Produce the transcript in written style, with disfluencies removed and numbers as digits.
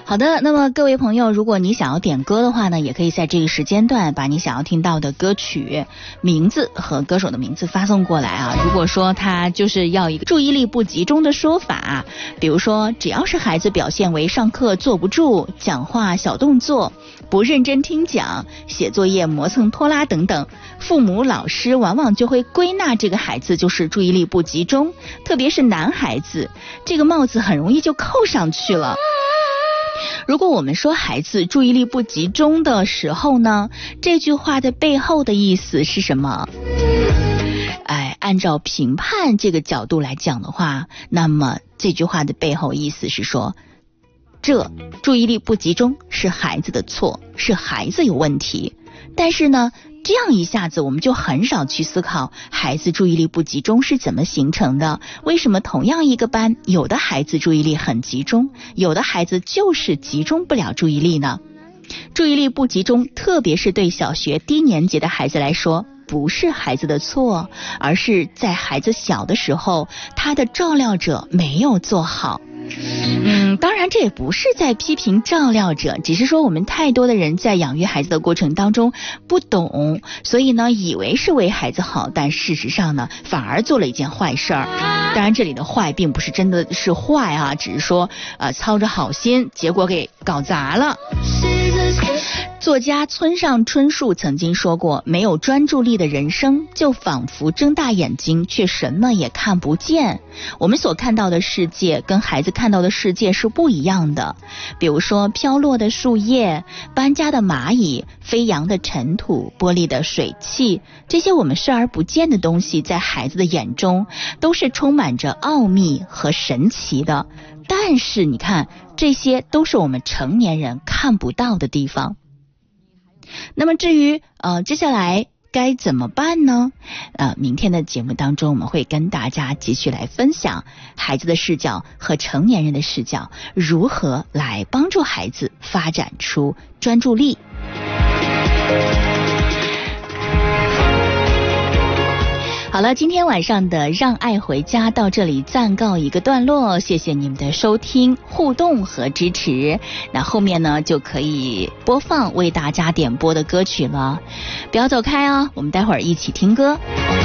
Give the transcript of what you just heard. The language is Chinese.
好的，那么各位朋友，如果你想要点歌的话呢，也可以在这个时间段把你想要听到的歌曲名字和歌手的名字发送过来啊。如果说他就是要一个注意力不集中的说法，比如说只要是孩子表现为上课坐不住、讲话小动作、不认真听讲、写作业磨蹭拖拉等等，父母老师往往就会归纳这个孩子就是注意力不集中，特别是男孩子，这个帽子很容易就扣上去了。如果我们说孩子注意力不集中的时候呢，这句话的背后的意思是什么？按照评判这个角度来讲的话，那么这句话的背后意思是说，这注意力不集中是孩子的错，是孩子有问题。但是呢，这样一下子我们就很少去思考孩子注意力不集中是怎么形成的，为什么同样一个班，有的孩子注意力很集中，有的孩子就是集中不了注意力呢？注意力不集中，特别是对小学低年级的孩子来说，不是孩子的错，而是在孩子小的时候，他的照料者没有做好。当然这也不是在批评照料者，只是说我们太多的人在养育孩子的过程当中不懂，所以呢以为是为孩子好，但事实上呢反而做了一件坏事儿。当然这里的坏并不是真的是坏啊，只是说操着好心，结果给搞砸了。作家村上春树曾经说过，没有专注力的人生就仿佛睁大眼睛却什么也看不见。我们所看到的世界跟孩子看到的世界是不一样的，比如说飘落的树叶、搬家的蚂蚁、飞扬的尘土、玻璃的水汽，这些我们视而不见的东西，在孩子的眼中都是充满着奥秘和神奇的。但是你看，这些都是我们成年人看不到的地方。那么至于接下来该怎么办呢？明天的节目当中，我们会跟大家继续来分享孩子的视角和成年人的视角，如何来帮助孩子发展出专注力。好了，今天晚上的让爱回家到这里暂告一个段落，谢谢你们的收听、互动和支持。那后面呢就可以播放为大家点播的歌曲了，不要走开哦，我们待会儿一起听歌。